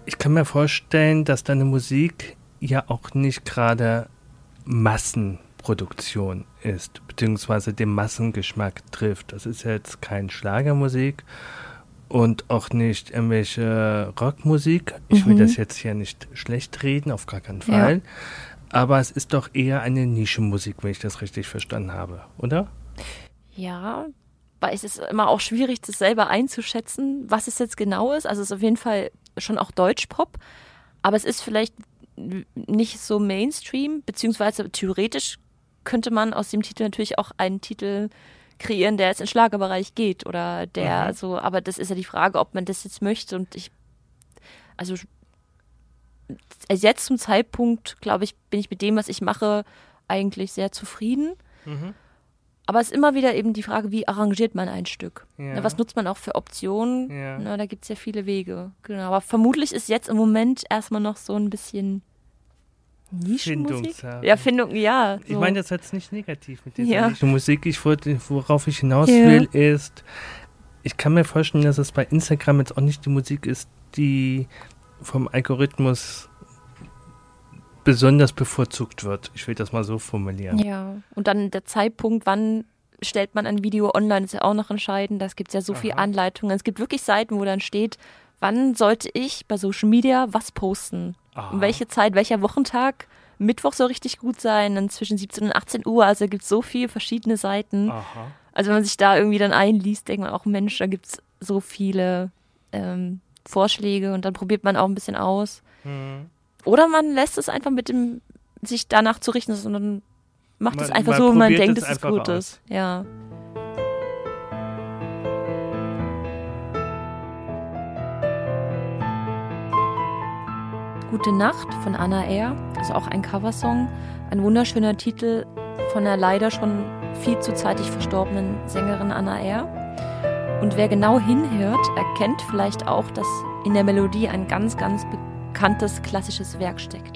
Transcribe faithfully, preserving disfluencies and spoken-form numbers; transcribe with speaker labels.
Speaker 1: Ich kann mir vorstellen, dass deine Musik ja auch nicht gerade Massenproduktion ist, beziehungsweise den Massengeschmack trifft. Das ist jetzt kein Schlagermusik und auch nicht irgendwelche Rockmusik. Ich will
Speaker 2: Mhm.
Speaker 1: das jetzt hier nicht schlecht reden, auf gar keinen Fall.
Speaker 2: Ja.
Speaker 1: Aber es ist doch eher eine Nischenmusik, wenn ich das richtig verstanden habe, oder?
Speaker 2: Ja, weil es ist immer auch schwierig, das selber einzuschätzen, was es jetzt genau ist. Also es ist auf jeden Fall schon auch Deutschpop, aber es ist vielleicht nicht so Mainstream, beziehungsweise theoretisch könnte man aus dem Titel natürlich auch einen Titel kreieren, der jetzt in den Schlagerbereich geht oder der
Speaker 1: Mhm.
Speaker 2: so, aber das ist ja die Frage, ob man das jetzt möchte und ich, also jetzt zum Zeitpunkt, glaube ich, bin ich mit dem, was ich mache, eigentlich sehr zufrieden.
Speaker 1: Mhm.
Speaker 2: Aber es ist immer wieder eben die Frage, wie arrangiert man ein Stück?
Speaker 1: Ja.
Speaker 2: Na, was nutzt man auch für Optionen?
Speaker 1: Ja.
Speaker 2: Na, da gibt es ja viele Wege. Genau. Aber vermutlich ist jetzt im Moment erstmal noch so ein bisschen Nischenmusik.
Speaker 1: Findungssache.
Speaker 2: Ja, Findung, ja.
Speaker 1: Ich
Speaker 2: so.
Speaker 1: meine das jetzt nicht negativ mit dieser
Speaker 2: Ja.
Speaker 1: Musik. Ich wollte, worauf ich hinaus
Speaker 2: Ja.
Speaker 1: will, ist, ich kann mir vorstellen, dass es bei Instagram jetzt auch nicht die Musik ist, die vom Algorithmus besonders bevorzugt wird. Ich will das mal so formulieren.
Speaker 2: Ja, und dann der Zeitpunkt, wann stellt man ein Video online, ist ja auch noch entscheidend. Da gibt es ja so viele
Speaker 1: Aha.
Speaker 2: Anleitungen. Es gibt wirklich Seiten, wo dann steht, wann sollte ich bei Social Media was posten?
Speaker 1: Aha.
Speaker 2: Um welche Zeit, welcher Wochentag? Mittwoch soll richtig gut sein, dann zwischen siebzehn und achtzehn Uhr. Also gibt es so viele verschiedene Seiten.
Speaker 1: Aha.
Speaker 2: Also wenn man sich da irgendwie dann einliest, denkt man auch, Mensch, da gibt es so viele ähm, Vorschläge und dann probiert man auch ein bisschen aus.
Speaker 1: Hm.
Speaker 2: Oder man lässt es einfach mit dem, sich danach zu richten, sondern macht es
Speaker 1: Man-
Speaker 2: einfach
Speaker 1: man
Speaker 2: so, wie man
Speaker 1: probiert
Speaker 2: denkt,
Speaker 1: es
Speaker 2: dass es
Speaker 1: einfach
Speaker 2: gut
Speaker 1: aus.
Speaker 2: ist. Ja. Gute Nacht von Anna R., also auch ein Coversong, ein wunderschöner Titel von der leider schon viel zu zeitig verstorbenen Sängerin Anna R. Und wer genau hinhört, erkennt vielleicht auch, dass in der Melodie ein ganz, ganz bekanntes klassisches Werk steckt.